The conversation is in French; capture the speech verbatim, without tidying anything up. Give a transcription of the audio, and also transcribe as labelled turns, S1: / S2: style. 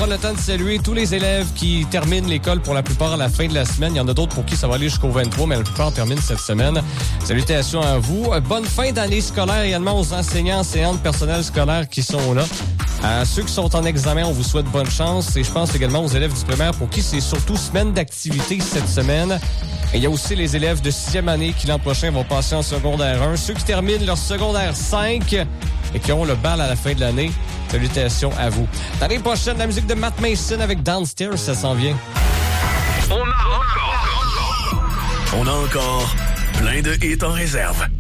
S1: prendre le temps de saluer tous les élèves qui terminent l'école pour la plupart à la fin de la semaine. Il y en a d'autres pour qui ça va aller jusqu'au vingt-trois, mais la plupart terminent cette semaine. Salutations à vous. Bonne fin d'année scolaire également aux enseignants, enseignantes, personnels scolaires qui sont là. À ceux qui sont en examen, on vous souhaite bonne chance. Et je pense également aux élèves du primaire pour qui c'est surtout semaine d'activité cette semaine. Et il y a aussi les élèves de sixième année qui l'an prochain vont passer en secondaire un. Ceux qui terminent leur secondaire cinq et qui auront le bal à la fin de l'année. Salutations à vous. L'année prochaine, la musique de Matt Mason avec Downstairs, ça s'en vient.
S2: On a encore, on a encore plein de hits en réserve.